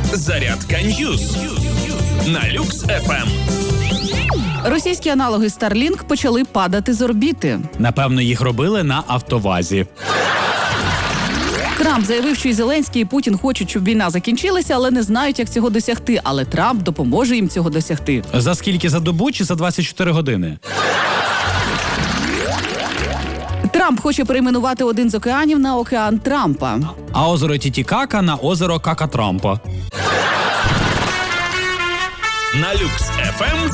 Зарядка Ньюз на Люкс ФМ. Російські аналоги Starlink почали падати з орбіти. Напевно, їх робили на автовазі. Трамп заявив, що і Зеленський, і Путін хочуть, щоб війна закінчилася, але не знають, як цього досягти. Але Трамп допоможе їм цього досягти. За скільки? За добу чи за 24 години? Трамп хоче перейменувати один з океанів на океан Трампа. А озеро Тітікака на озеро Кака-Трампа. На Люкс ФМ